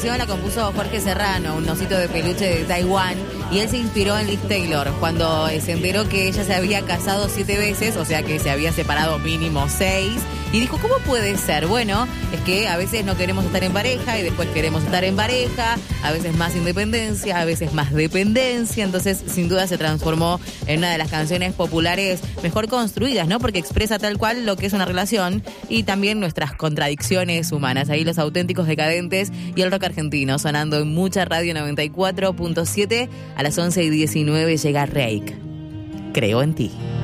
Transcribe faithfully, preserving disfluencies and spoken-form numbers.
canción la compuso Jorge Serrano, un osito de peluche de Taiwán, y él se inspiró en Liz Taylor cuando se enteró que ella se había casado siete veces, o sea que se había separado mínimo seis, y dijo, ¿cómo puede ser? Bueno, es que a veces no queremos estar en pareja y después queremos estar en pareja, a veces más independencia, a veces más dependencia, entonces sin duda se transformó en una de las canciones populares mejor construidas, ¿no? Porque expresa tal cual lo que es una relación y también nuestras contradicciones humanas. Ahí Los Auténticos Decadentes y el rock argentino sonando en Mucha Radio noventa y cuatro punto siete. A las once y diecinueve llega Reik. Creo en ti.